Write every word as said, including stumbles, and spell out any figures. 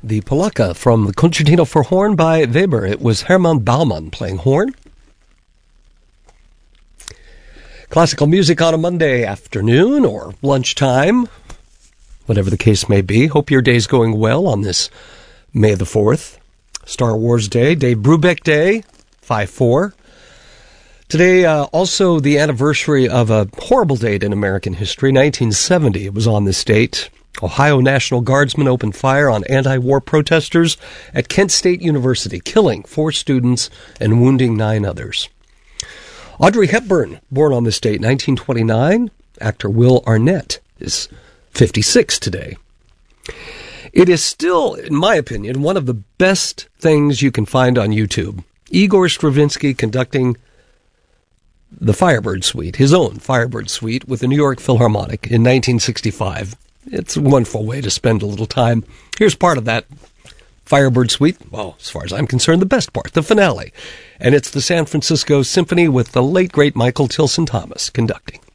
the Polacca from the Concertino for Horn by Weber. It was Hermann Baumann playing horn. Classical music on a Monday afternoon or lunchtime, whatever the case may be. Hope your day's going well on this May the fourth, Star Wars Day, Dave Brubeck Day, five four. Today, uh, also the anniversary of a horrible date in American history, nineteen seventy. It was on this date. Ohio National Guardsmen opened fire on anti-war protesters at Kent State University, killing four students and wounding nine others. Audrey Hepburn, born on this date, nineteen twenty-nine. Actor Will Arnett is fifty-six today. It is still, in my opinion, one of the best things you can find on YouTube. Igor Stravinsky conducting the Firebird Suite, his own Firebird Suite, with the New York Philharmonic in nineteen sixty-five. It's a wonderful way to spend a little time. Here's part of that Firebird Suite. Well, as far as I'm concerned, the best part, the finale. And it's the San Francisco Symphony with the late, great Michael Tilson Thomas conducting.